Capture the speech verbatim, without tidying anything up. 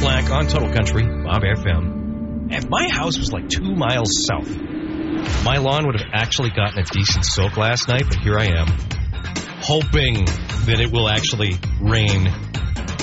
Black on Total Country, Bob F M. If my house was like two miles south, my lawn would have actually gotten a decent soak last night, but here I am, hoping that it will actually rain